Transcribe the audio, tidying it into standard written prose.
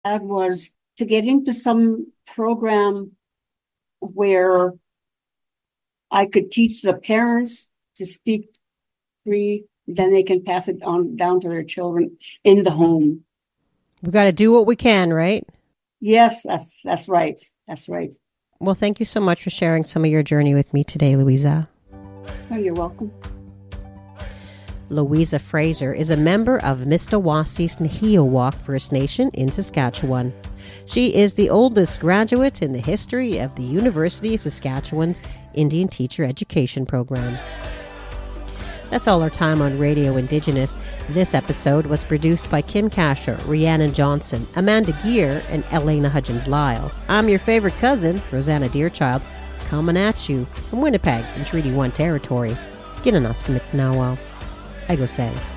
That was to get into some program where I could teach the parents to speak free, then they can pass it on down to their children in the home. We got to do what we can, right? Yes, that's right. That's right. Well, thank you so much for sharing some of your journey with me today, Louisa. Oh, you're welcome. Louisa Fraser is a member of Mistawassee's Nehiyawak First Nation in Saskatchewan. She is the oldest graduate in the history of the University of Saskatchewan's Indian Teacher Education Program. That's all our time on Radio Indigenous. This episode was produced by Kim Kasher, Rhiannon Johnson, Amanda Gear, and Elena Hudgens-Lyle. I'm your favorite cousin, Rosanna Deerchild, coming at you from Winnipeg in Treaty 1 territory. Ginanaska Miknawa. I go say.